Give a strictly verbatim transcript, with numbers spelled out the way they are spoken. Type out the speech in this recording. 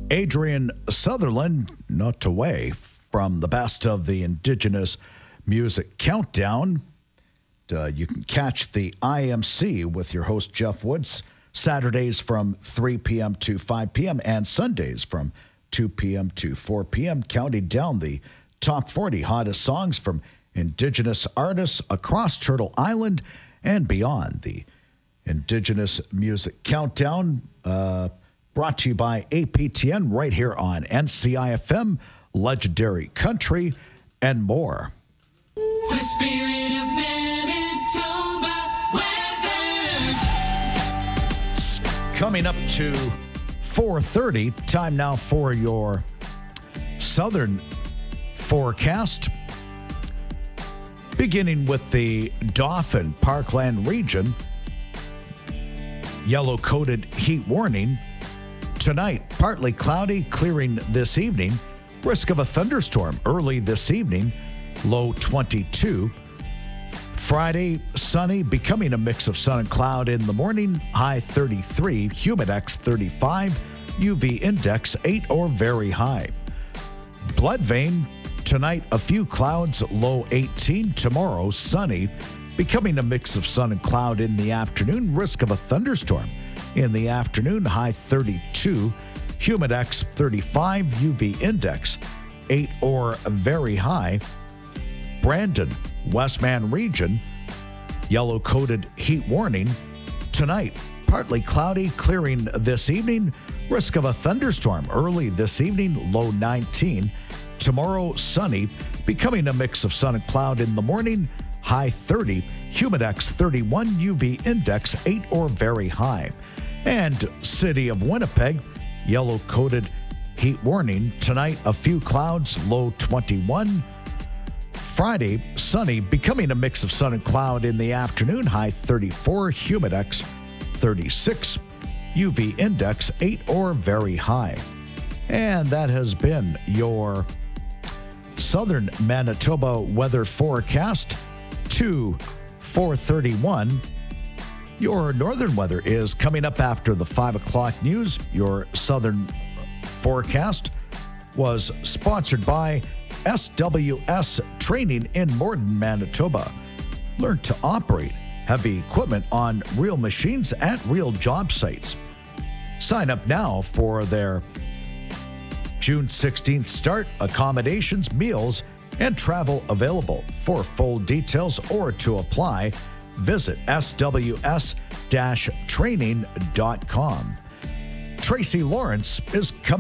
Adrian Sutherland, not away from the best of the Indigenous Music Countdown. Uh, you can catch the I M C with your host, Jeff Woods, Saturdays from three p.m. to five p.m. and Sundays from two p.m. to four p.m., counting down the top forty hottest songs from Indigenous artists across Turtle Island and beyond. The Indigenous Music Countdown, uh, brought to you by A P T N right here on N C I F M, Legendary Country, and more. The spirit of Manitoba weather. Coming up to four thirty, time now for your southern forecast. Beginning with the Dauphin Parkland region, yellow-coated heat warning. Tonight, partly cloudy, clearing this evening. Risk of a thunderstorm early this evening, low twenty-two. Friday, sunny, becoming a mix of sun and cloud in the morning, high thirty-three, humidex thirty-five, U V index eight or very high. Bloodvein, tonight a few clouds, low eighteen. Tomorrow, sunny, becoming a mix of sun and cloud in the afternoon, risk of a thunderstorm in the afternoon, high thirty-two, humidex thirty-five, U V index eight or very high. Brandon, Westman region, yellow-coated heat warning. Tonight, partly cloudy, clearing this evening. Risk of a thunderstorm early this evening, low nineteen. Tomorrow, sunny, becoming a mix of sun and cloud in the morning, high thirty, humidex thirty-one, U V index eight or very high. And City of Winnipeg, yellow-coated heat warning. Tonight, a few clouds, low twenty-one. Friday, sunny, becoming a mix of sun and cloud in the afternoon, high thirty-four, humidex thirty-six, U V index eight or very high. And that has been your southern Manitoba weather forecast to four thirty-one. Your northern weather is coming up after the five o'clock news. Your southern forecast was sponsored by S W S Training in Morden, Manitoba. Learn to operate heavy equipment on real machines at real job sites. Sign up now for their June sixteenth start. Accommodations, meals, and travel available. For full details or to apply, visit S W S training dot com. Tracy Lawrence is coming.